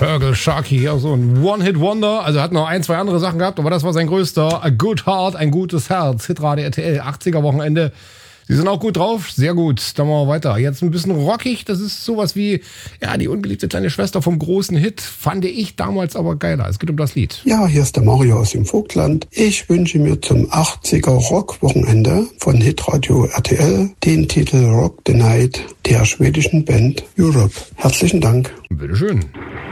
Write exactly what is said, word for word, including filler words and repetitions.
Fergal Sharkey, auch so ein One-Hit-Wonder. Also hat noch ein, zwei andere Sachen gehabt, aber das war sein größter. A Good Heart, ein gutes Herz. Hitradio R T L, achtziger-Wochenende. Sie sind auch gut drauf, sehr gut. Dann machen wir weiter. Jetzt ein bisschen rockig, das ist sowas wie, ja, die ungeliebte kleine Schwester vom großen Hit. Fand ich damals aber geiler. Es geht um das Lied. Ja, hier ist der Mario aus dem Vogtland. Ich wünsche mir zum achtziger-Rock-Wochenende von Hitradio R T L den Titel Rock the Night der schwedischen Band Europe. Herzlichen Dank. Bitteschön.